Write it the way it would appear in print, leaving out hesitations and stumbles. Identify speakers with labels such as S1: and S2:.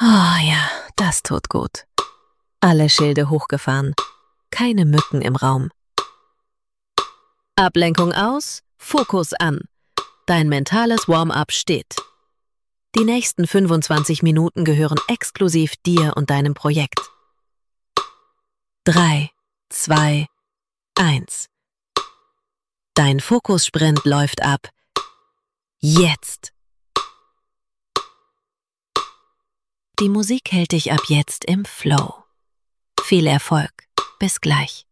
S1: Oh ja, das tut gut. Alle Schilde hochgefahren. Keine Mücken im Raum. Ablenkung aus, Fokus an. Dein mentales Warm-up steht. Die nächsten 25 Minuten gehören exklusiv dir und deinem Projekt. 3, 2, 1. Dein Fokussprint läuft ab. Jetzt! Die Musik hält dich ab jetzt im Flow. Viel Erfolg. Bis gleich.